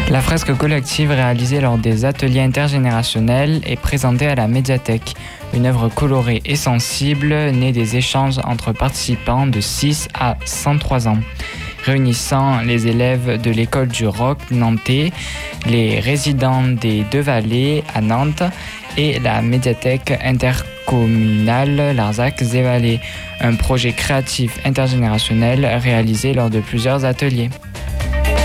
La fresque collective réalisée lors des ateliers intergénérationnels est présentée à la médiathèque. Une œuvre colorée et sensible née des échanges entre participants de 6 à 103 ans. Réunissant les élèves de l'école du Roc nantais, les résidents des Deux Vallées à Nantes et la médiathèque intercommunale Larzac-Zévalais. Un projet créatif intergénérationnel réalisé lors de plusieurs ateliers.